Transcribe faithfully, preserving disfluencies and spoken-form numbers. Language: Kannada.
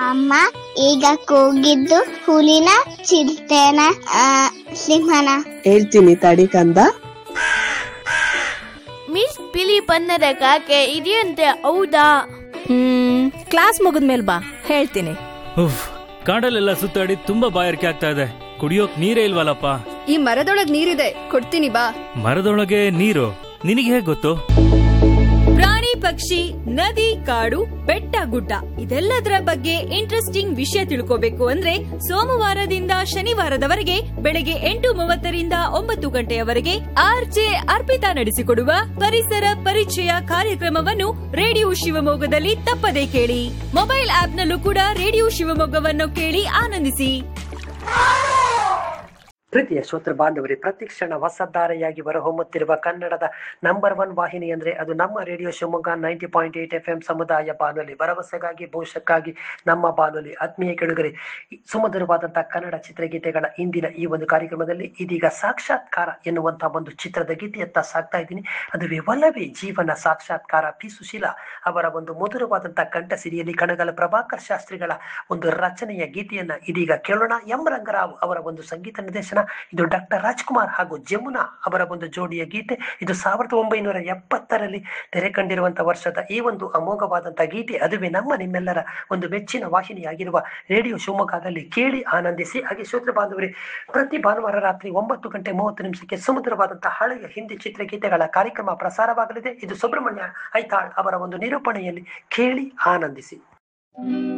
ಅಮ್ಮ ಈಗ ಕೂಗಿದ್ದು ಹುಲಿನ ಚಿರತೆನ ಆ, ಸಿಂಹನ? ಹೇಳ್ತೀನಿ ತಡಿ ಕಂದ. ಮಿಸ್ ಬಿಳಿ ಬಣ್ಣದ ಕಾಗೆ ಇದೆಯಂತೆ, ಹೌದಾ? ಹ್ಮ್ ಕ್ಲಾಸ್ ಮುಗಿದ್ಮೇಲೆ ಬಾ, ಹೇಳ್ತೀನಿ. ಉಫ್, ಕಾಡಲ್ಲೆಲ್ಲ ಸುತ್ತಾಡಿ ತುಂಬಾ ಬಾಯಾರಿಕೆ ಆಗ್ತಾ ಇದೆ, ಕುಡಿಯೋಕ್ ನೀರೇ ಇಲ್ವಲ್ಲಪ್ಪ. ಈ ಮರದೊಳಗ್ ನೀರಿದೆ, ಕೊಡ್ತೀನಿ ಬಾ. ಮರದೊಳಗೆ ನೀರು ನಿನಗೆ ಹೇಗ್ ಗೊತ್ತು? ಪ್ರಾಣಿ ಪಕ್ಷಿ ನದಿ ಕಾಡು ಬೆಟ್ಟ ಗುಡ್ಡ ಇದೆಲ್ಲದರ ಬಗ್ಗೆ ಇಂಟ್ರೆಸ್ಟಿಂಗ್ ವಿಷಯ ತಿಳ್ಕೋಬೇಕು ಅಂದ್ರೆ ಸೋಮವಾರದಿಂದ ಶನಿವಾರದವರೆಗೆ ಬೆಳಗ್ಗೆ ಎಂಟು ಮೂವತ್ತರಿಂದ ಒಂಬತ್ತು ಗಂಟೆಯವರೆಗೆ ಆರ್ಜೆ ಅರ್ಪಿತಾ ನಡೆಸಿಕೊಡುವ ಪರಿಸರ ಪರಿಚಯ ಕಾರ್ಯಕ್ರಮವನ್ನು ರೇಡಿಯೋ ಶಿವಮೊಗ್ಗದಲ್ಲಿ ತಪ್ಪದೇ ಕೇಳಿ. ಮೊಬೈಲ್ ಆಪ್ ನಲ್ಲೂ ಕೂಡ ರೇಡಿಯೋ ಶಿವಮೊಗ್ಗವನ್ನು ಕೇಳಿ ಆನಂದಿಸಿ. ಪ್ರೀತಿಯ ಶ್ರೋತೃ ಬಾಂಧವರೇ, ಪ್ರತಿಕ್ಷಣ ಹೊಸಧಾರೆಯಾಗಿ ಹೊರಹೊಮ್ಮುತ್ತಿರುವ ಕನ್ನಡದ ನಂಬರ್ ಒನ್ ವಾಹಿನಿ ಅಂದ್ರೆ ಅದು ನಮ್ಮ radio Shivamogga ninety point eight F M ಸಮುದಾಯ ಬಾನುಲಿ, ಭರವಸೆಗಾಗಿ ಭವಿಷ್ಯಕ್ಕಾಗಿ ನಮ್ಮ ಬಾನುಲಿ. ಆತ್ಮೀಯ ಕೆಳಗರೆ, ಸುಮಧುರವಾದಂತಹ ಕನ್ನಡ ಚಿತ್ರಗೀತೆಗಳ ಇಂದಿನ ಈ ಒಂದು ಕಾರ್ಯಕ್ರಮದಲ್ಲಿ ಇದೀಗ ಸಾಕ್ಷಾತ್ಕಾರ ಎನ್ನುವಂತಹ ಒಂದು ಚಿತ್ರದ ಗೀತೆಯತ್ತ ಸಾಕ್ತಾ ಇದ್ದೀನಿ. ಅದುವೇ ಒಲವೇ ಜೀವನ ಸಾಕ್ಷಾತ್ಕಾರ, ಪಿ ಸುಶೀಲಾ ಅವರ ಒಂದು ಮಧುರವಾದಂತಹ ಕಂಠ ಸಿರಿಯಲ್ಲಿ ಕಣಗಲ ಪ್ರಭಾಕರ್ ಶಾಸ್ತ್ರಿಗಳ ಒಂದು ರಚನೆಯ ಗೀತೆಯನ್ನ ಇದೀಗ ಕೇಳೋಣ. ಎಂ ರಂಗರಾವ್ ಅವರ ಒಂದು ಸಂಗೀತ ನಿರ್ದೇಶನ. ಇದು ಡಾಕ್ಟರ್ ರಾಜ್ಕುಮಾರ್ ಹಾಗೂ ಜಮುನಾ ಅವರ ಒಂದು ಜೋಡಿಯ ಗೀತೆ. ಇದು ಸಾವಿರದ ಒಂಬೈನೂರ ಎಪ್ಪತ್ತರಲ್ಲಿ ತೆರೆ ಕಂಡಿರುವಂತಹ ವರ್ಷದ ಈ ಒಂದು ಅಮೋಘವಾದಂತಹ ಗೀತೆ. ಅದುವೇ ನಮ್ಮ ನಿಮ್ಮೆಲ್ಲರ ಒಂದು ಮೆಚ್ಚಿನ ವಾಹಿನಿಯಾಗಿರುವ ರೇಡಿಯೋ ಶಿವಮೊಗ್ಗದಲ್ಲಿ ಕೇಳಿ ಆನಂದಿಸಿ. ಹಾಗೆ ಶ್ರೋತೃ ಬಾಂಧವರೇ, ಪ್ರತಿ ಭಾನುವಾರ ರಾತ್ರಿ ಒಂಬತ್ತು ಗಂಟೆ ಮೂವತ್ತು ನಿಮಿಷಕ್ಕೆ ಸುಮಧುರವಾದಂತಹ ಹಳೆಯ ಹಿಂದಿ ಚಿತ್ರಗೀತೆಗಳ ಕಾರ್ಯಕ್ರಮ ಪ್ರಸಾರವಾಗಲಿದೆ. ಇದು ಸುಬ್ರಹ್ಮಣ್ಯ ಐತಾಳ್ ಅವರ ಒಂದು ನಿರೂಪಣೆಯಲ್ಲಿ ಕೇಳಿ ಆನಂದಿಸಿ.